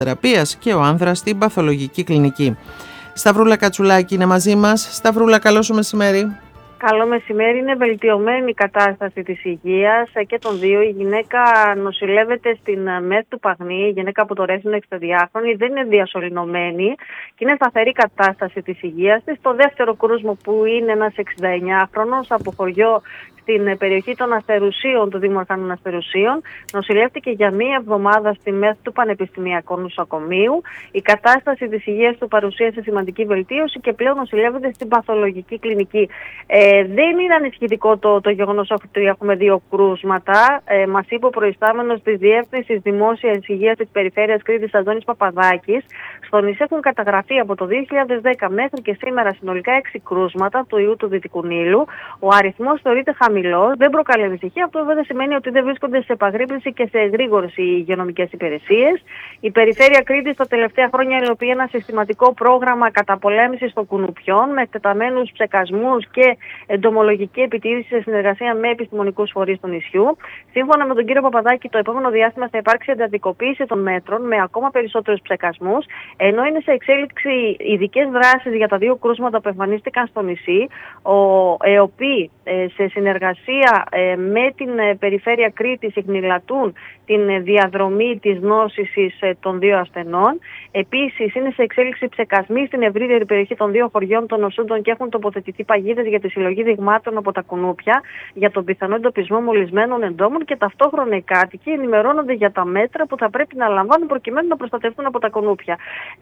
θεραπείας και ο άνδρας στην παθολογική κλινική. Σταυρούλα Κατσουλάκη είναι μαζί μας. Σταυρούλα, καλό σου μεσημέρι. Καλό μεσημέρι. Είναι βελτιωμένη η κατάσταση της υγείας και των δύο. Η γυναίκα νοσηλεύεται στην ΜΕΘ του Παγνή, η γυναίκα που το είναι 62χρονη, δεν είναι διασωληνωμένη και είναι σταθερή κατάσταση της υγείας της. Το δεύτερο κρούσμα που είναι ένας 69χρονος από χωριό στην περιοχή των Αστερουσίων, του Δήμου Αρχάνων Αστερουσίων, νοσηλεύτηκε για μία εβδομάδα στη ΜΕΘ του Πανεπιστημιακού Νοσοκομείου. Η κατάσταση της υγείας του παρουσίασε σημαντική βελτίωση και πλέον νοσηλεύεται στην παθολογική κλινική. Δεν είναι ανησυχητικό το γεγονός ότι έχουμε δύο κρούσματα. Μας είπε ο προϊστάμενος της Διεύθυνσης Δημόσιας Υγείας της Περιφέρειας Κρήτης, Αντώνης Παπαδάκης. Στο νησί έχουν καταγραφεί από το 2010 μέχρι και σήμερα συνολικά 6 κρούσματα του ιού του Δυτικού Νείλου. Ο αριθμός θεωρείται χαμηλός, δεν προκαλεί ανησυχία. Αυτό βέβαια σημαίνει ότι δεν βρίσκονται σε επαγρύπνηση και σε εγρήγορες οι υγειονομικές υπηρεσίες. Η Περιφέρεια Κρήτης τα τελευταία χρόνια υλοποιεί ένα συστηματικό πρόγραμμα καταπολέμησης των κουνουπιών με εκτεταμένους ψεκασμούς και εντομολογική επιτήρηση σε συνεργασία με επιστημονικούς φορείς του νησιού. Σύμφωνα με τον κύριο Παπαδάκη, το επόμενο διάστημα θα υπάρξει εντατικοποίηση των μέτρων με ακόμα περισσότερους ψεκασμούς, ενώ είναι σε εξέλιξη ειδικές δράσεις για τα δύο κρούσματα που εμφανίστηκαν στο νησί. Ο ΕΟΠΗ σε συνεργασία με την Περιφέρεια Κρήτης εχνηλατούν την διαδρομή της νόσησης των δύο ασθενών. Επίσης, είναι σε εξέλιξη ψεκασμοί στην ευρύτερη περιοχή των δύο χωριών των νοσούντων και έχουν τοποθετηθεί παγίδες για τη συλλογή δειγμάτων από τα κουνούπια για τον πιθανό εντοπισμό μολυσμένων εντόμων και ταυτόχρονα οι κάτοικοι ενημερώνονται για τα μέτρα που θα πρέπει να λαμβάνουν προκειμένου να προστατευτούν από τα κουνούπια.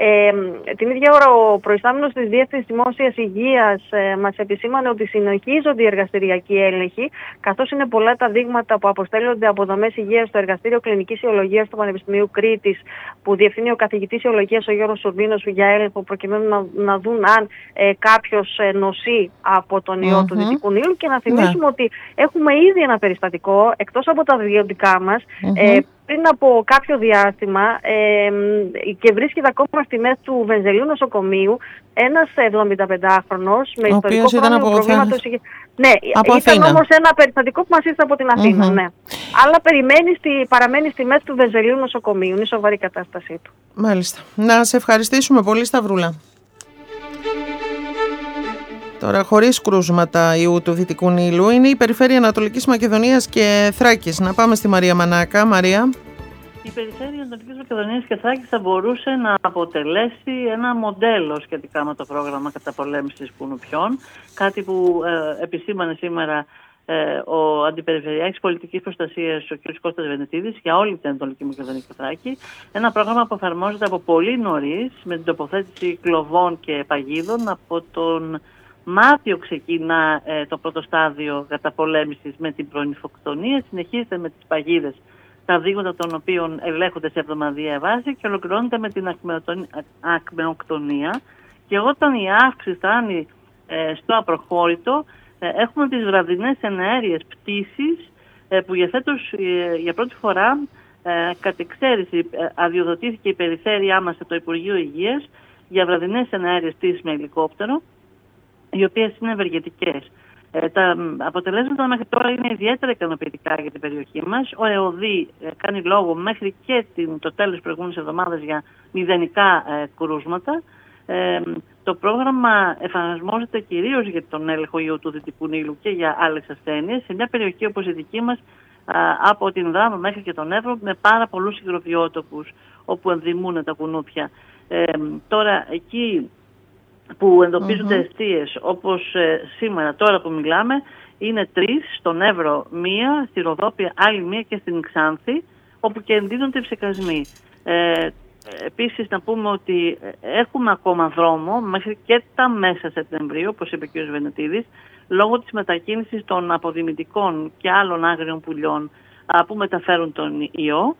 Την ίδια ώρα, ο προϊστάμενος της Διεύθυνσης Δημόσιας Υγείας μας επισήμανε ότι συνεχίζονται οι εργαστηριακοί έλεγχοι, καθώς είναι πολλά τα δείγματα που αποστέλλονται από δομές υγείας στο Εργαστήριο Κλινικής Ιολογίας του Πανεπιστημίου Κρήτης, που διευθύνει ο καθηγητής Ιολογίας ο Γιώργος Σουρβίνος για έλεγχο, προκειμένου να δουν αν κάποιος νοσεί από τον ιό του Δυτικού Νείλου. Και να θυμίσουμε ότι έχουμε ήδη ένα περιστατικό, εκτός από τα βιωτικά μας, πριν από κάποιο διάστημα και βρίσκεται ακόμα στη ΜΕΘ του Βενζελίου Νοσοκομείου ένας 75χρονος με ιστορικό χρόνιο προβλήματος. Ναι, ήταν όμως ένα περιστατικό που μας ήρθε από την Αθήνα. Ναι. Αλλά παραμένει στη ΜΕΘ του Βενζελίου Νοσοκομείου. Είναι σοβαρή η κατάστασή του. Μάλιστα. Να σε ευχαριστήσουμε πολύ, Σταυρούλα. Τώρα, χωρίς κρούσματα ιού του Δυτικού Νείλου, είναι η Περιφέρεια Ανατολικής Μακεδονίας και Θράκης. Να πάμε στη Μαρία Μανάκα. Μαρία. Η Περιφέρεια Ανατολικής Μακεδονίας και Θράκης θα μπορούσε να αποτελέσει ένα μοντέλο σχετικά με το πρόγραμμα καταπολέμησης κουνουπιών. Κάτι που επισήμανε σήμερα ο Αντιπεριφερειάρχης Πολιτικής Προστασίας, ο κ. Κώστας Βενετίδης, για όλη την Ανατολική Μακεδονία και Θράκη. Ένα πρόγραμμα που εφαρμόζεται από πολύ νωρίς, με την τοποθέτηση κλοβών και παγίδων. Από τον Μάρτιο ξεκινά το πρώτο στάδιο καταπολέμησης με την προϊνφοκτονία, συνεχίζεται με τις παγίδες, τα δείγματα των οποίων ελέγχονται σε εβδομαδιαία βάση, και ολοκληρώνεται με την ακμεοκτονία. Και όταν η αύξηση φτάνει στο απροχώρητο, έχουμε τις βραδινές εναέριες πτήσεις που για φέτος για πρώτη φορά κατ' εξαίρεση αδειοδοτήθηκε η περιφέρειά μας από το Υπουργείο Υγείας για βραδινές εναέριες πτήσεις με ελικόπτερο, οι οποίες είναι ευεργετικές. Τα αποτελέσματα μέχρι τώρα είναι ιδιαίτερα ικανοποιητικά για την περιοχή μας. Ο ΕΟΔΗ κάνει λόγο μέχρι και το τέλος της προηγούμενης εβδομάδας για μηδενικά κρούσματα. Το πρόγραμμα εφαρμόζεται κυρίως για τον έλεγχο ιού του Δυτικού Νείλου και για άλλες ασθένειες σε μια περιοχή όπως η δική μας, από την Δράμα μέχρι και τον Εύρο, με πάρα πολλούς υγροβιότοπους όπου ενδυμούν τα κουνούπια. Τώρα εκεί που εντοπίζονται αιστείες, όπως σήμερα, τώρα που μιλάμε, είναι 3, στον Εύρο 1, στη Ροδόπια άλλη 1 και στην Ξάνθη, όπου και εντείνονται οι ψεκασμοί. Επίσης να πούμε ότι έχουμε ακόμα δρόμο μέχρι και τα μέσα Σεπτεμβρίου, όπως είπε ο κ. Βενετίδης, λόγω της μετακίνησης των αποδημητικών και άλλων άγριων πουλιών που μεταφέρουν τον ιό.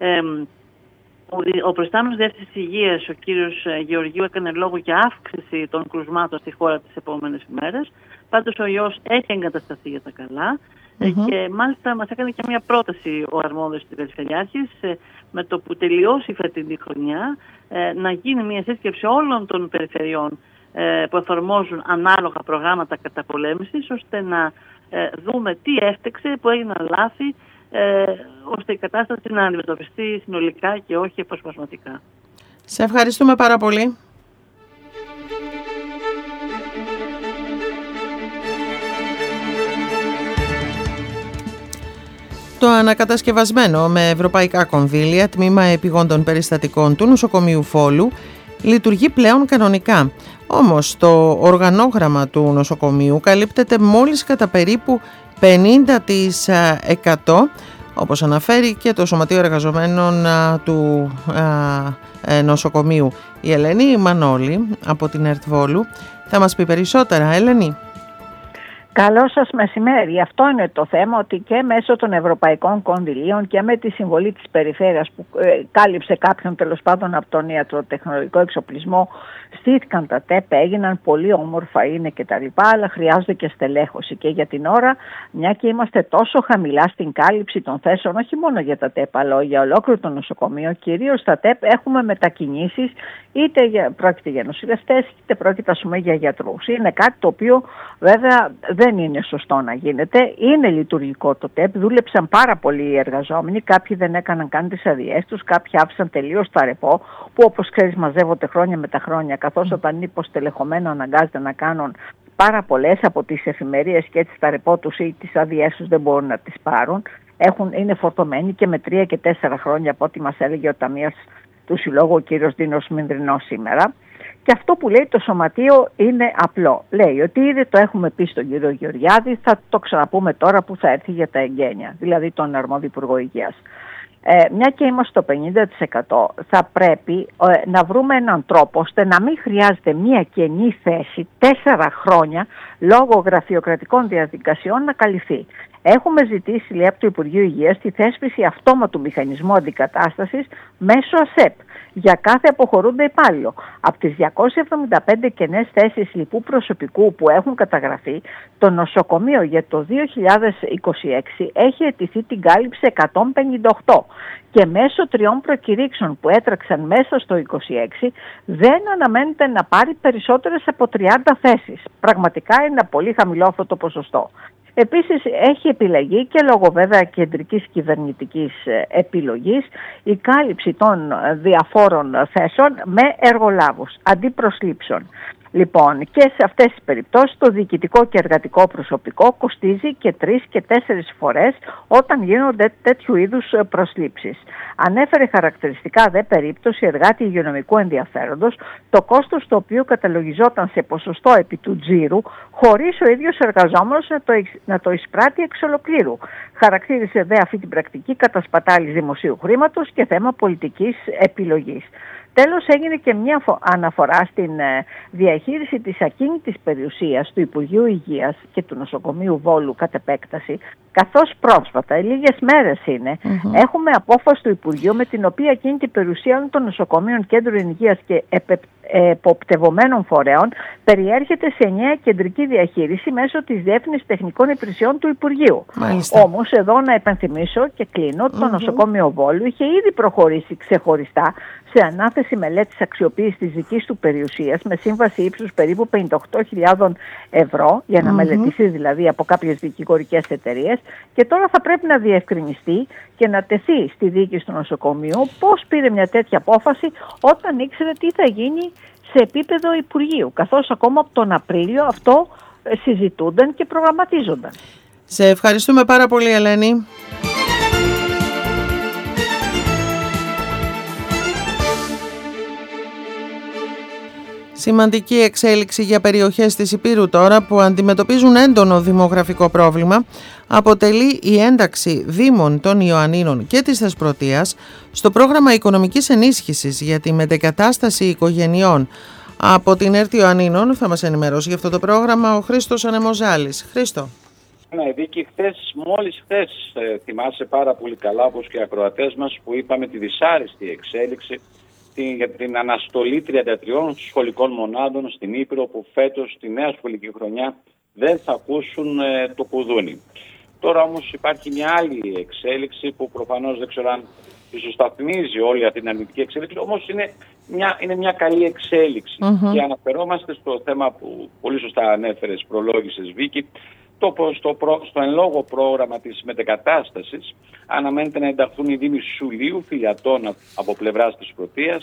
Ο προϊστάμενος Διεύθυνσης Υγείας, ο κύριος Γεωργίου, έκανε λόγο για αύξηση των κρουσμάτων στη χώρα τις επόμενες ημέρες. Πάντως ο ιός έχει εγκατασταθεί για τα καλά και μάλιστα μας έκανε και μια πρόταση ο αρμόδιος της Περιφερειάρχης, με το που τελειώσει η φετινή χρονιά, να γίνει μια σύσκεψη όλων των περιφερειών που εφαρμόζουν ανάλογα προγράμματα καταπολέμησης, ώστε να δούμε τι έφτεξε, που έγιναν λάθη, ώστε η κατάσταση να αντιμετωπιστεί συνολικά και όχι αποσπασματικά. Σε ευχαριστούμε πάρα πολύ. Το ανακατασκευασμένο με ευρωπαϊκά κονδύλια τμήμα επιγόντων περιστατικών του νοσοκομείου Φόλου λειτουργεί πλέον κανονικά. Όμως το οργανόγραμμα του νοσοκομείου καλύπτεται μόλις κατά περίπου 50%, όπως αναφέρει και το Σωματείο Εργαζομένων του νοσοκομείου. Η Ελένη Μανώλη από την ΕΡΤ Βόλου θα μας πει περισσότερα. Ελένη. Καλό σας μεσημέρι. Αυτό είναι το θέμα, ότι και μέσω των ευρωπαϊκών κονδυλίων και με τη συμβολή της περιφέρειας που κάλυψε κάποιον τέλος πάντων από τον ιατροτεχνολογικό εξοπλισμό, στήθηκαν τα ΤΕΠ, έγιναν πολύ όμορφα είναι κτλ. Αλλά χρειάζονται και στελέχωση. Και για την ώρα, μια και είμαστε τόσο χαμηλά στην κάλυψη των θέσεων, όχι μόνο για τα ΤΕΠ, αλλά για ολόκληρο το νοσοκομείο, κυρίως στα ΤΕΠ έχουμε μετακινήσεις, είτε πρόκειται για νοσηλευτές, είτε πρόκειται για γιατρούς. Είναι κάτι το οποίο βέβαια δεν είναι σωστό να γίνεται. Είναι λειτουργικό το ΤΕΠ, δούλεψαν πάρα πολλοί οι εργαζόμενοι, κάποιοι δεν έκαναν καν τις αδειές τους, κάποιοι άφησαν τελείως τα ρεπό, που όπως ξέρεις μαζεύονται χρόνια με τα χρόνια, καθώς όταν είναι υποστελεχωμένο αναγκάζεται να κάνουν πάρα πολλές από τις εφημερίες και έτσι τα ρεπό τους ή τις αδειές τους δεν μπορούν να τις πάρουν. Είναι φορτωμένοι και με 3 και 4 χρόνια από ό,τι μας έλεγε ο ταμείας του Συλλόγου ο κύριος Δίνος Μινδρινός σήμερα. Και αυτό που λέει το Σωματείο είναι απλό. Λέει ότι ήδη το έχουμε πει στον κύριο Γεωργιάδη, θα το ξαναπούμε τώρα που θα έρθει για τα εγγένεια, δηλαδή τον αρμόδιο Υπουργό Υγείας. Μια και είμαστε στο 50%, θα πρέπει να βρούμε έναν τρόπο ώστε να μην χρειάζεται μια κενή θέση 4 χρόνια λόγω γραφειοκρατικών διαδικασιών να καλυφθεί. Έχουμε ζητήσει, λέει, από το Υπουργείο Υγείας τη θέσπιση αυτόματου μηχανισμού αντικατάστασης μέσω ΑΣΕΠ για κάθε αποχωρούντα υπάλληλο. Από τις 275 κενές θέσεις λοιπού προσωπικού που έχουν καταγραφεί, το νοσοκομείο για το 2026 έχει αιτηθεί την κάλυψη 158 και μέσω 3 προκηρύξεων που έτρεξαν μέσα στο 2026 δεν αναμένεται να πάρει περισσότερες από 30 θέσεις. Πραγματικά είναι πολύ χαμηλό αυτό το ποσοστό. Επίσης έχει επιλεγεί και λόγω βέβαια κεντρικής κυβερνητικής επιλογής η κάλυψη των διαφόρων θέσεων με εργολάβους αντί προσλήψεων. Λοιπόν, και σε αυτές τις περιπτώσεις το διοικητικό και εργατικό προσωπικό κοστίζει και 3 και 4 φορές όταν γίνονται τέτοιου είδους προσλήψεις. Ανέφερε χαρακτηριστικά δε περίπτωση εργάτη υγειονομικού ενδιαφέροντος, το κόστος το οποίο καταλογιζόταν σε ποσοστό επί του τζίρου, χωρίς ο ίδιος εργαζόμενος να το εισπράττει εξ ολοκλήρου. Χαρακτήρισε δε αυτή την πρακτική κατασπατάλης δημοσίου χρήματος και θέμα πολιτικής επιλογής. Τέλος, έγινε και μια αναφορά στην διαχείριση της ακίνητης περιουσίας του Υπουργείου Υγείας και του Νοσοκομείου Βόλου κατ' επέκταση, καθώς πρόσφατα, λίγες μέρες είναι, έχουμε απόφαση του Υπουργείου με την οποία ακίνητη περιουσία των νοσοκομείων, κέντρων υγείας και εποπτευομένων φορέων περιέρχεται σε νέα κεντρική διαχείριση μέσω της Διεύθυνσης Τεχνικών Υπηρεσιών του Υπουργείου. Όμως, εδώ να επενθυμίσω και κλείνω, το νοσοκομείο Βόλου είχε ήδη προχωρήσει ξεχωριστά σε ανάθεση μελέτης αξιοποίησης της δικής του περιουσίας με σύμβαση ύψους περίπου 58.000 ευρώ για να μελετηθεί δηλαδή από κάποιες δικηγορικές εταιρείες, και τώρα θα πρέπει να διευκρινιστεί και να τεθεί στη διοίκηση του νοσοκομείου πώς πήρε μια τέτοια απόφαση όταν ήξερε τι θα γίνει σε επίπεδο Υπουργείου, καθώς ακόμα από τον Απρίλιο αυτό συζητούνταν και προγραμματίζονταν. Σε ευχαριστούμε πάρα πολύ, Ελένη. Σημαντική εξέλιξη για περιοχές της Ηπείρου τώρα που αντιμετωπίζουν έντονο δημογραφικό πρόβλημα αποτελεί η ένταξη δήμων των Ιωαννίνων και της Θεσπρωτείας στο πρόγραμμα οικονομικής ενίσχυσης για τη μετεγκατάσταση οικογενειών. Από την ΕΡΤ Ιωαννίνων θα μας ενημερώσει για αυτό το πρόγραμμα ο Χρήστος Ανεμοζάλης. Χρήστο. Ναι, Βίκη, μόλις χθες θυμάσαι πάρα πολύ καλά, όπως και οι ακροατές μας, που είπαμε τη δυσάρεστη εξέλιξη για την αναστολή 33 σχολικών μονάδων στην Ήπειρο που φέτος τη νέα σχολική χρονιά δεν θα ακούσουν το κουδούνι. Τώρα όμως υπάρχει μια άλλη εξέλιξη που προφανώς δεν ξέρω αν ισοσταθμίζει όλη αυτή την αρνητική εξέλιξη, όμως είναι μια καλή εξέλιξη. Και αναφερόμαστε στο θέμα που πολύ σωστά ανέφερες, προλόγησες Βίκη, στο εν λόγω πρόγραμμα της μετεκατάστασης αναμένεται να ενταχθούν οι δήμοι Σουλίου, Φιλιατών από πλευράς της Πρωτείας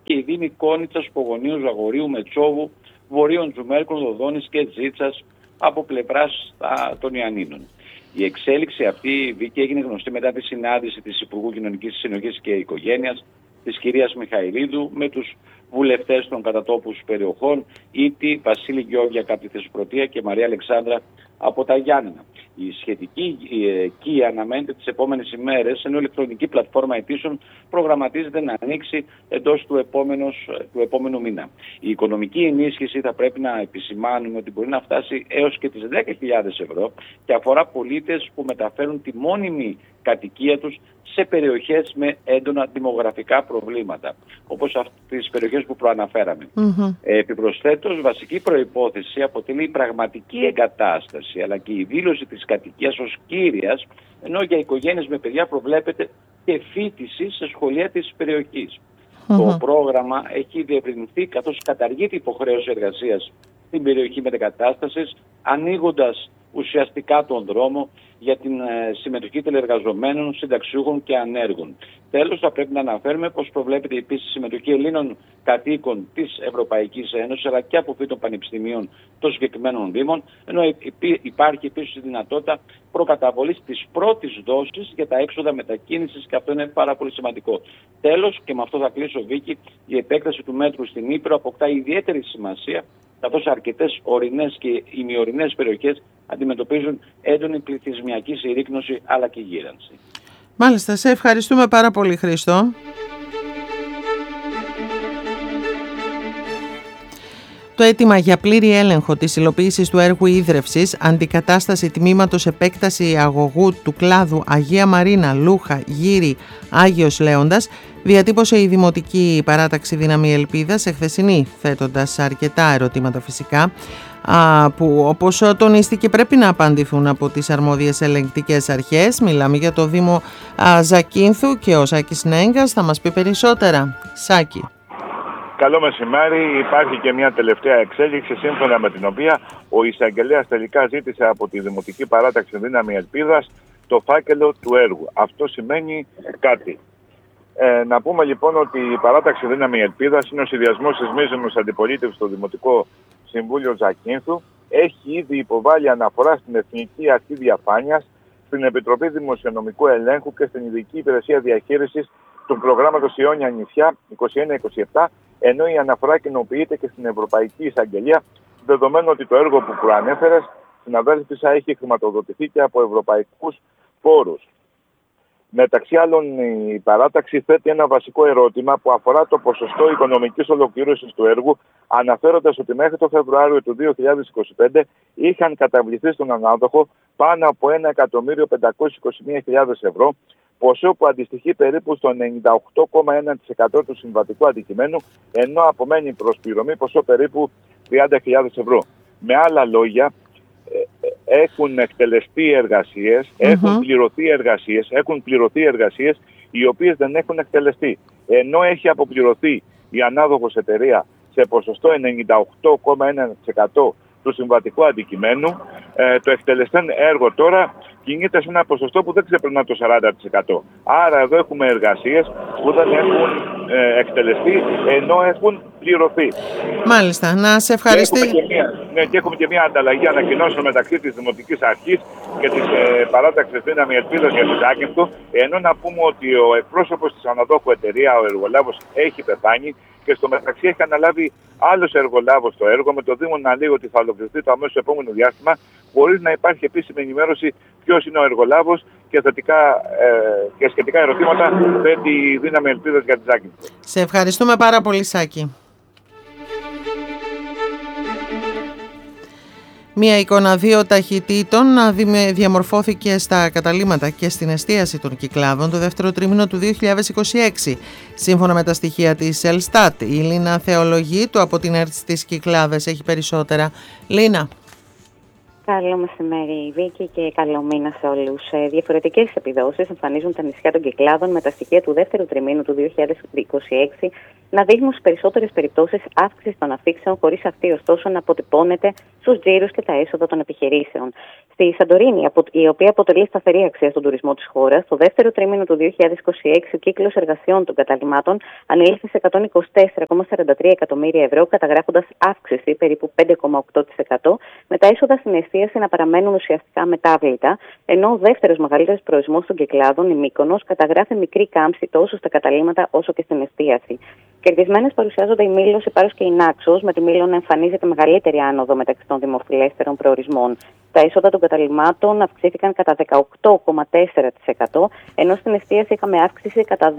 και οι δήμοι Κόνιτσας, Πογονίου, Ζαγορείου, Μετσόβου, Βορείων Τζουμέρκων, Δοδόνης και Τζίτσας από πλευράς των Ιαννίνων. Η εξέλιξη αυτή, Βίκη, έγινε γνωστή μετά τη συνάντηση της Υπουργού Κοινωνικής Συνοχής και Οικογένειας, της κυρίας Μιχαηλίδου, με τους βουλευτές των κατατόπους περιοχών, Ήτη, Βασίλη Γεώργια από τη Θεσπρωτεία και Μαρία Αλεξάνδρα από τα Γιάννενα. Η σχετική οικία αναμένεται τις επόμενες ημέρες, ενώ η ηλεκτρονική πλατφόρμα αιτήσεων προγραμματίζεται να ανοίξει εντός του επόμενου μήνα. Η οικονομική ενίσχυση, θα πρέπει να επισημάνουμε ότι μπορεί να φτάσει έως και τις 10.000 ευρώ και αφορά πολίτες που μεταφέρουν τη μόνιμη κατοικία τους σε περιοχές με έντονα δημογραφικά προβλήματα, όπως αυτές τις περιοχές που προαναφέραμε. Επιπροσθέτως, βασική προϋπόθεση αποτελεί η πραγματική εγκατάσταση, αλλά και η δήλωση της κατοικίας ως κύριας, ενώ για οικογένειες με παιδιά προβλέπεται και φοιτηση σε σχολεία της περιοχής. Το πρόγραμμα έχει διευρυνθεί, καθώς καταργεί την υποχρέωση εργασίας στην περιοχή μετεγκατάστασης, ανοίγοντας ουσιαστικά τον δρόμο για την συμμετοχή τελεργαζομένων, συνταξιούχων και ανέργων. Τέλος, θα πρέπει να αναφέρουμε πως προβλέπεται επίσης συμμετοχή Ελλήνων κατοίκων της Ευρωπαϊκής Ένωσης, αλλά και αποφύτων πανεπιστημίων των συγκεκριμένων δήμων, ενώ υπάρχει επίσης η δυνατότητα προκαταβολής της πρώτης δόσης για τα έξοδα μετακίνησης, και αυτό είναι πάρα πολύ σημαντικό. Τέλος, και με αυτό θα κλείσω, Βίκη, η επέκταση του μέτρου στην Ύπρο αποκτά ιδιαίτερη σημασία, καθώς αρκετές ορεινές και ημιορεινές περιοχές αντιμετωπίζουν έντονη πληθυσμιακή συρρίκνωση αλλά και γύρανση. Μάλιστα, σε ευχαριστούμε πάρα πολύ, Χρήστο. Το αίτημα για πλήρη έλεγχο της υλοποίησης του έργου ίδρευσης, αντικατάσταση τμήματος επέκταση αγωγού του κλάδου Αγία Μαρίνα, Λούχα, Γύρι, Άγιος Λέοντας, διατύπωσε η Δημοτική Παράταξη Δύναμη Ελπίδας εχθεσινή, θέτοντας αρκετά ερωτήματα φυσικά, που όπως τονίστηκε πρέπει να απαντηθούν από τις αρμόδιες ελεγκτικές αρχές. Μιλάμε για το Δήμο Ζακίνθου και ο Σάκης Νέγκας θα μας πει περισσότερα. Σάκη. Καλό μεσημέρι. Υπάρχει και μια τελευταία εξέλιξη, σύμφωνα με την οποία ο εισαγγελέας τελικά ζήτησε από τη Δημοτική Παράταξη Δύναμη Ελπίδας το φάκελο του έργου. Αυτό σημαίνει κάτι. Να πούμε λοιπόν ότι η Παράταξη Δύναμη Ελπίδας είναι ο συνδυασμός της μείζωνος αντιπολίτευσης στο Δημοτικό Συμβούλιο Ζακίνθου. Έχει ήδη υποβάλει αναφορά στην Εθνική Αρχή Διαφάνειας, στην Επιτροπή Δημοσιονομικού Ελέγχου και στην Ειδική Υπηρεσία Διαχείρισης του προγράμματος Ιόνια Νησιά 21-27, ενώ η αναφορά κοινοποιείται και στην Ευρωπαϊκή Εισαγγελία, δεδομένου ότι το έργο που προανέφερες, συναδέλφισσα, έχει χρηματοδοτηθεί και από ευρωπαϊκούς πόρους. Μεταξύ άλλων, η παράταξη θέτει ένα βασικό ερώτημα που αφορά το ποσοστό οικονομικής ολοκλήρωσης του έργου, αναφέροντας ότι μέχρι το Φεβρουάριο του 2025 είχαν καταβληθεί στον ανάδοχο πάνω από 1.521.000 ευρώ, ποσό που αντιστοιχεί περίπου στο 98,1% του συμβατικού αντικειμένου, ενώ απομένει προς πληρωμή ποσό περίπου 30.000 ευρώ. Με άλλα λόγια, έχουν εκτελεστεί εργασίες, έχουν πληρωθεί εργασίες οι οποίες δεν έχουν εκτελεστεί. Ενώ έχει αποπληρωθεί η ανάδοχος εταιρεία σε ποσοστό 98,1% του συμβατικού αντικειμένου, το εκτελεστέν έργο τώρα κινείται σε ένα ποσοστό που δεν ξεπερνά το 40%. Άρα εδώ έχουμε εργασίες που δεν έχουν εκτελεστεί, ενώ έχουν πληρωθεί. Μάλιστα, να σε ευχαριστήσω. Και έχουμε και μια ανταλλαγή ανακοινώσεων μεταξύ της Δημοτικής Αρχής και της Παράταξης Δύναμη Ελπίδας για τη Ζάκυνθο, ενώ να πούμε ότι ο εκπρόσωπος της αναδόχου εταιρεία, ο εργολάβος, έχει πεθάνει και στο μεταξύ έχει αναλάβει άλλος εργολάβος το έργο, με το Δήμο να λέει ότι θα ολοκληρωθεί το αμέσως επόμενο διάστημα, χωρίς να υπάρχει επίσημη ενημέρωση ποιος είναι ο εργολάβος και σχετικά ερωτήματα θέτει η Δύναμη Ελπίδας για τη Ζάκυνθο. Σε ευχαριστούμε πάρα πολύ, Σάκη. Μία εικόνα δύο ταχυτήτων διαμορφώθηκε στα καταλύματα και στην εστίαση των Κυκλάδων το δεύτερο τρίμηνο του 2026. Σύμφωνα με τα στοιχεία της Ελστάτ, η Λίνα Θεολογίτου από την ΕΡΤ στις Κυκλάδες έχει περισσότερα. Λίνα. Καλό μεσημέρι, Βίκη, και καλό μήνα σε όλους. Διαφορετικές επιδόσεις εμφανίζουν τα νησιά των Κυκλάδων με τα στοιχεία του δεύτερου τριμήνου του 2026 να δείχνουν στις περισσότερες περιπτώσεις αύξηση των αφήξεων, χωρίς αυτή ωστόσο να αποτυπώνεται στους τζίρους και τα έσοδα των επιχειρήσεων. Στη Σαντορίνη, η οποία αποτελεί σταθερή αξία στον τουρισμό της χώρας, το δεύτερο τρίμηνο του 2026 ο κύκλος εργασιών των καταλυμάτων ανήλθε σε 124,43 εκατομμύρια ευρώ, καταγράφοντας αύξηση περίπου 5,8%, με τα έσοδα στην εστίαση να παραμένουν ουσιαστικά μετάβλητα, ενώ ο δεύτερος μεγαλύτερος προορισμός των κυκλάδων, η Μύκονος, καταγράφει μικρή κάμψη τόσο στα καταλύματα όσο και στην εστίαση. Κερδισμένες παρουσιάζονται η Μήλος, η Πάρος και η Νάξος, με τη Μήλο να εμφανίζεται μεγαλύτερη άνοδο μεταξύ των δημοφιλέστερων προορισμών. Τα έσοδα των καταλυμάτων αυξήθηκαν κατά 18,4%, ενώ στην εστίαση είχαμε αύξηση κατά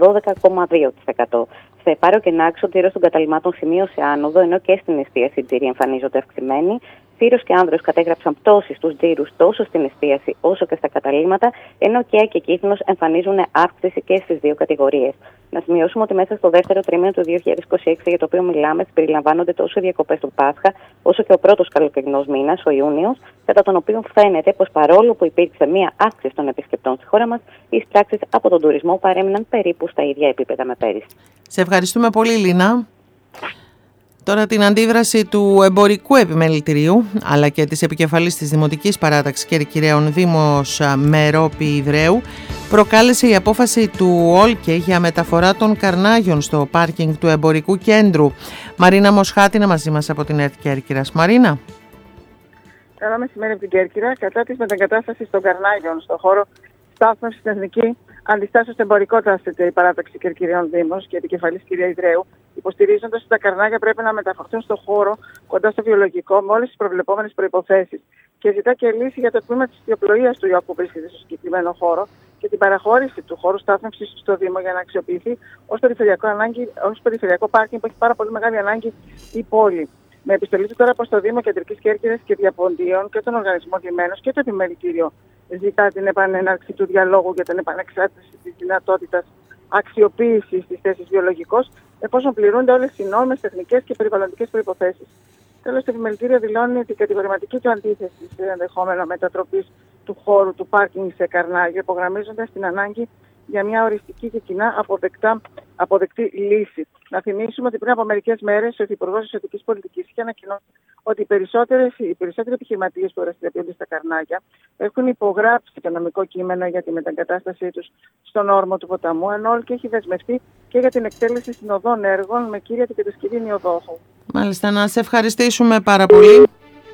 12,2%. Σε Πάρο και Νάξο, ο τζίρος των καταλυμάτων σημείωσε άνοδο, ενώ και στην εστίαση οι τζίροι εμφανίζονται αυξημένοι. Σύρος και Άνδρος κατέγραψαν πτώση στους τζίρους τόσο στην εστίαση όσο και στα καταλύματα, ενώ και Κύθνος εμφανίζουν αύξηση και στις δύο κατηγορίες. Να σημειώσουμε ότι μέσα στο δεύτερο τρίμηνο του 2026, για το οποίο μιλάμε, συμπεριλαμβάνονται τόσο οι διακοπές του Πάσχα, όσο και ο πρώτος καλοκαιρινός μήνας, ο Ιούνιος, κατά τον οποίο φαίνεται πως παρόλο που υπήρξε μία αύξηση των επισκεπτών στη χώρα μας, οι εισπράξεις από τον τουρισμό παρέμειναν περίπου στα ίδια επίπεδα με πέρυσι. Σε ευχαριστούμε πολύ, Λίνα. Τώρα την αντίδραση του Εμπορικού Επιμελητηρίου αλλά και της επικεφαλής της Δημοτικής Παράταξης Κερκυραίων Δήμος Μερόπη Ιδραίου προκάλεσε η απόφαση του ΟΛΚΕ για μεταφορά των καρνάγιων στο πάρκινγκ του Εμπορικού Κέντρου. Μαρίνα Μοσχάτη είναι μαζί μας από την ΕΡΤ Κέρκυρας. Μαρίνα. Καλό μεσημέρι από την Κέρκυρα. Κατά της μετεγκατάστασης των καρνάγιων στον χώρο στάθμευσης στην Εθνική Αντιστάσεως Εμπορικό δράστηκε η Παράταξη Κερκυραίων Δήμος και επικεφαλής κυρία Ιδραίου, υποστηρίζοντας ότι τα καρνάγια πρέπει να μεταφορθούν στον χώρο κοντά στο βιολογικό με όλες τις προβλεπόμενες προϋποθέσεις και ζητά και λύση για το τμήμα της ιδιοπλοείας του ιού που βρίσκεται στο συγκεκριμένο χώρο και την παραχώρηση του χώρου στάθμευσης στο Δήμο για να αξιοποιηθεί ως περιφερειακό πάρκινγκ που έχει πάρα πολύ μεγάλη ανάγκη η πόλη. Με επιστολή του τώρα προς το Δήμο Κεντρικής Κέρκυρας και Διαποντίων και τον Οργανισμό Λιμένος και το Επιμελητήριο ζητά την επανέναρξη του διαλόγου για την επανεξάρτηση της δυνατότητας αξιοποίησης της θέσης βιολογικός, εφόσον πληρούνται όλες οι νόμιμες, τεχνικές και περιβαλλοντικές προϋποθέσεις. Τέλος, το Επιμελητήριο δηλώνει την κατηγορηματική του αντίθεση σε ενδεχόμενο μετατροπής του χώρου του πάρκινγκ σε καρνάγιο, υπογραμμίζοντας την ανάγκη για μια οριστική και κοινά αποδεκτή λύση. Να θυμίσουμε ότι πριν από μερικές μέρες ο Υφυπουργός Εσωτερικής Πολιτικής είχε ανακοινώσει ότι οι περισσότεροι επιχειρηματίες που δραστηριοποιούνται στα καρνάγια έχουν υπογράψει το νομικό κείμενο για τη μεταγκατάστασή τους στον όρμο του ποταμού, ενώ όλο και έχει δεσμευτεί και για την εκτέλεση συνοδών έργων με κύρια την κατασκευή νιοδόχου. Μάλιστα, να σε ευχαριστήσουμε πάρα πολύ.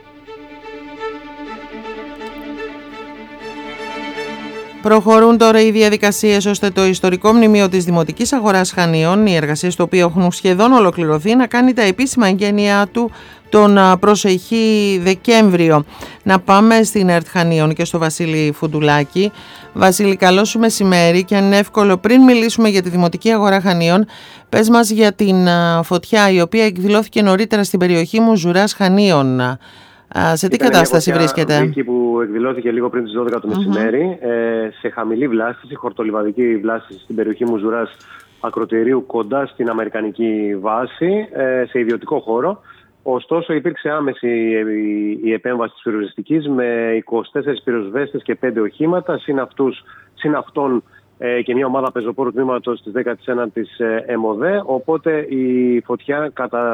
Προχωρούν τώρα οι διαδικασίες ώστε το ιστορικό μνημείο της Δημοτικής Αγοράς Χανίων, οι εργασίες του οποίου έχουν σχεδόν ολοκληρωθεί, να κάνει τα επίσημα εγγένειά του τον προσεχή Δεκέμβριο. Να πάμε στην ΕΡΤ Χανίων και στο Βασίλη Φουντουλάκη. Βασίλη, καλό σου μεσημέρι και αν είναι εύκολο πριν μιλήσουμε για τη Δημοτική Αγορά Χανίων, πες μας για την φωτιά η οποία εκδηλώθηκε νωρίτερα στην περιοχή Μουζουράς Χανίων. Σε τι κατάσταση βρίσκεται? Εκεί που εκδηλώθηκε λίγο πριν τις 12 το μεσημέρι, σε χαμηλή βλάστηση, χορτολιβαδική βλάστηση στην περιοχή Μουζουράς Ακροτηρίου κοντά στην Αμερικανική βάση, σε ιδιωτικό χώρο. Ωστόσο υπήρξε άμεση η επέμβαση της πυροσβεστικής με 24 πυροσβέστες και 5 οχήματα, συν αυτών και μια ομάδα πεζοπόρου τμήματος της 19ης ΕΜΟΔΕ, οπότε η φωτιά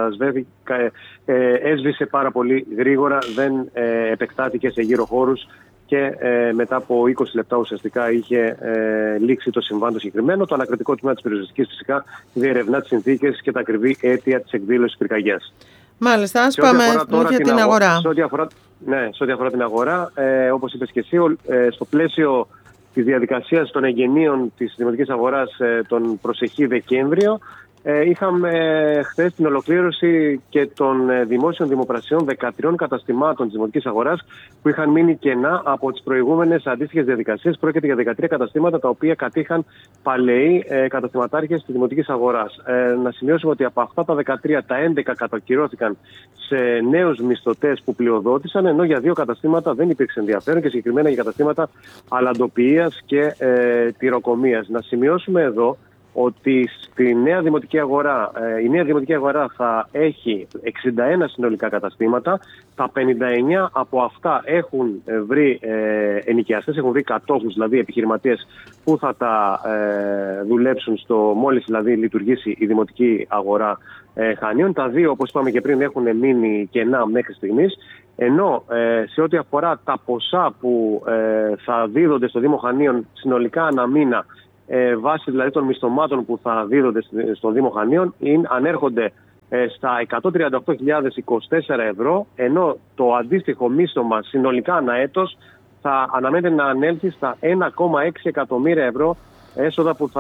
έσβησε πάρα πολύ γρήγορα, δεν επεκτάθηκε σε γύρω χώρους και μετά από 20 λεπτά ουσιαστικά είχε λήξει το συμβάν το συγκεκριμένο. Το ανακριτικό τμήμα της πυροσβεστικής φυσικά διερευνά τις συνθήκες και τα ακριβή αίτια της εκδήλωσης πυρκαγιάς. Μάλιστα, ας πάμε για την αγορά. Σε ό,τι αφορά την αγορά, όπως είπες και εσύ, στο πλαίσιο της διαδικασίας των εγγενείων της Δημοτικής Αγοράς τον προσεχή Δεκέμβριο, είχαμε χθες την ολοκλήρωση και των δημόσιων δημοπρασιών 13 καταστημάτων της Δημοτικής Αγοράς που είχαν μείνει κενά από τις προηγούμενες αντίστοιχες διαδικασίες. Πρόκειται για 13 καταστήματα τα οποία κατήχαν παλαιοί καταστηματάρχες της Δημοτικής Αγοράς. Να σημειώσουμε ότι από αυτά τα 13, τα 11 κατακυρώθηκαν σε νέους μισθωτές που πλειοδότησαν, ενώ για 2 καταστήματα δεν υπήρξε ενδιαφέρον και συγκεκριμένα για καταστήματα αλαντοποιίας και τυροκομείας. Να σημειώσουμε εδώ ότι στη νέα δημοτική αγορά, η νέα δημοτική αγορά θα έχει 61 συνολικά καταστήματα. Τα 59 από αυτά έχουν βρει ενοικιαστές, έχουν βρει κατόχους, δηλαδή επιχειρηματίες που θα τα δουλέψουν μόλις δηλαδή λειτουργήσει η δημοτική αγορά Χανίων. Τα δύο, όπως είπαμε και πριν, έχουν μείνει κενά μέχρι στιγμής. Ενώ σε ό,τι αφορά τα ποσά που θα δίδονται στο Δήμο Χανίων συνολικά ανά μήνα, βάσει δηλαδή των μισθωμάτων που θα δίδονται στο Δήμο Χανίων, ανέρχονται στα 138.024 ευρώ, ενώ το αντίστοιχο μίσθωμα συνολικά ανά έτος θα αναμένεται να ανέλθει στα 1,6 εκατομμύρια ευρώ έσοδα που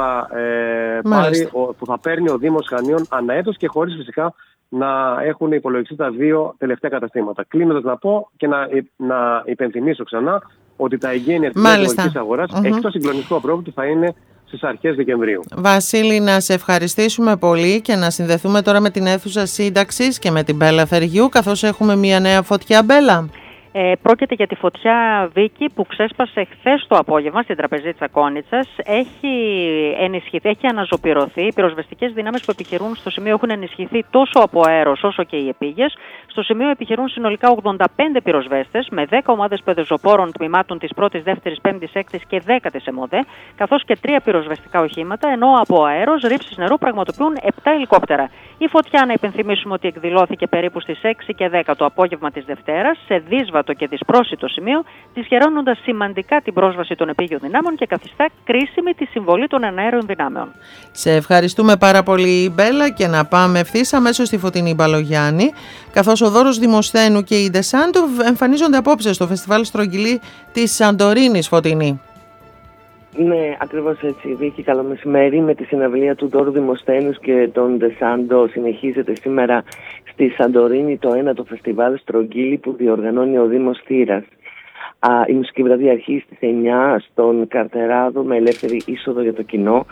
θα παίρνει ο Δήμος Χανίων ανά έτος, και χωρίς φυσικά να έχουν υπολογιστεί τα δύο τελευταία καταστήματα. Κλείνοντας να πω και να υπενθυμίσω ξανά ότι τα εγγένεια της δημοτικής αγοράς, εκτός συγκλονιστικού απρόβλητου, θα είναι στις αρχές Δεκεμβρίου. Βασίλη, να σε ευχαριστήσουμε πολύ και να συνδεθούμε τώρα με την αίθουσα σύνταξης και με την Μπέλα Φεργιού, καθώς έχουμε μια νέα φωτιά. Μπέλα. Πρόκειται για τη φωτιά, Βίκη, που ξέσπασε χθες το απόγευμα στην τραπεζίτσα Κόνιτσας. Έχει ενισχυθεί, έχει αναζωπυρωθεί. Οι πυροσβεστικές δυνάμεις που επιχειρούν στο σημείο έχουν ενισχυθεί τόσο από αέρος όσο και οι επίγειες. Στο σημείο επιχειρούν συνολικά 85 πυροσβέστες με 10 ομάδες πεζοπόρων τμήματων της 1ης, 2ης, 5ης, 6ης και 10ης ΕΜΟΔΕ, καθώς και 3 πυροσβεστικά οχήματα, ενώ από αέρος ρήψεις νερού πραγματοποιούν 7 ελικόπτερα. Η φωτιά, να υπενθυμίσουμε ότι εκδηλώθηκε περίπου στις 6 και 10 το απόγευμα της Δευτέρας, σε δύσβατο και δυσπρόσιτο σημείο, δυσχεραίνοντας σημαντικά την πρόσβαση των επίγειων δυνάμεων και καθιστά κρίσιμη τη συμβολή των εναέριων δυνάμεων. Σε ευχαριστούμε πάρα πολύ, Μπέλα, και να πάμε ευθύς αμέσως στη Φωτεινή Μπαλογιάννη, καθώς ο Δώρος Δημοσθένου και η Ντεσάντο εμφανίζονται απόψε στο Φεστιβάλ Στρογγυλή της Σαντορίνης, Φωτεινή. Ναι, ακριβώς έτσι, Βίκη. Καλό μεσημέρι. Με τη συναυλία του Δώρου Δημοσθένους και τον Ντεσάντο συνεχίζεται σήμερα στη Σαντορίνη το ένατο φεστιβάλ Στρογγύλη που διοργανώνει ο Δήμος Θήρας. Η μουσική βραδιά αρχίζει στις 9 στον Καρτεράδο με ελεύθερη είσοδο για το κοινό.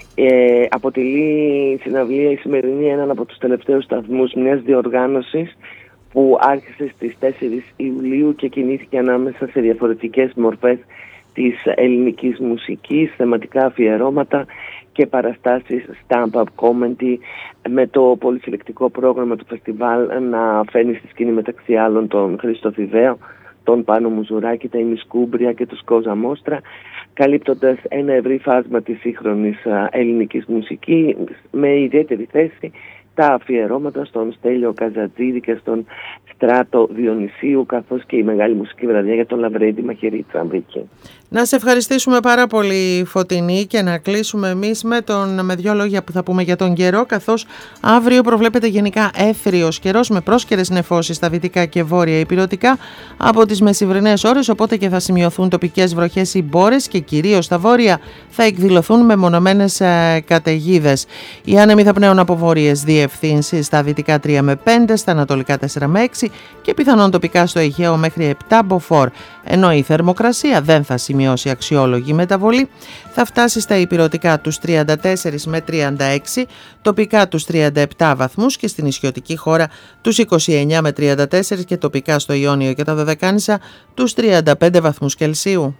Αποτελεί η συναυλία η σημερινή έναν από τους τελευταίους σταθμούς μιας διοργάνωσης που άρχισε στις 4 Ιουλίου και κινήθηκε ανάμεσα σε διαφορετικές μορφές της ελληνικής μουσικής, θεματικά αφιερώματα και παραστάσεις stand-up comedy, με το πολυσυλλεκτικό πρόγραμμα του φεστιβάλ να φέρνει στη σκηνή μεταξύ άλλων τον Χρήστο Θηδαίο, τον Πάνο Μουζουράκη, τα Ημισκούμπρια και τον Σκόζα Μόστρα, καλύπτοντας ένα ευρύ φάσμα της σύγχρονης ελληνικής μουσικής, με ιδιαίτερη θέση τα αφιερώματα στον Στέλιο Καζατζίδη και στον Στράτο Διονυσίου, καθώς και η μεγάλη μουσική βραδιά για τον Λαβρέντη Μαχαιρίτσα. Να σε ευχαριστήσουμε πάρα πολύ, Φωτεινή, και να κλείσουμε εμείς με δύο λόγια που θα πούμε για τον καιρό, καθώς αύριο προβλέπεται γενικά έθριος καιρός με πρόσκαιρες νεφώσεις στα δυτικά και βόρεια ηπειρωτικά από τις μεσημβρινές ώρες, οπότε και θα σημειωθούν τοπικές βροχές ή μπόρες και κυρίως στα βόρεια θα εκδηλωθούν μεμονωμένες καταιγίδες. Οι άνεμοι θα πνέουν από βόρειες διευθύνσεις στα δυτικά 3 με 5, στα ανατολικά 4 με 6 και πιθανόν τοπικά στο Αιγαίο μέχρι 7 μποφόρ, ενώ η θερμοκρασία δεν θα σημειώσει αξιόλογη μεταβολή, θα φτάσει στα ηπειρωτικά τους 34 με 36, τοπικά τους 37 βαθμούς και στην νησιωτική χώρα τους 29 με 34 και τοπικά στο Ιόνιο και τα Δωδεκάνησα τους 35 βαθμούς Κελσίου.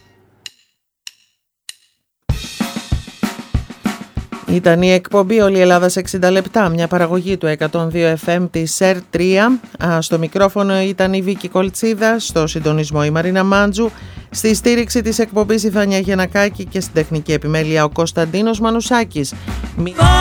Ήταν η εκπομπή «Όλη η Ελλάδα σε 60 λεπτά», μια παραγωγή του 102 FM της ΣΕΡ3. Στο μικρόφωνο ήταν η Βίκη Κολτσίδα, στο συντονισμό η Μαρίνα Μάντζου, στη στήριξη της εκπομπής η Θάνια Γεννακάκη και στην τεχνική επιμέλεια ο Κωνσταντίνος Μανουσάκης.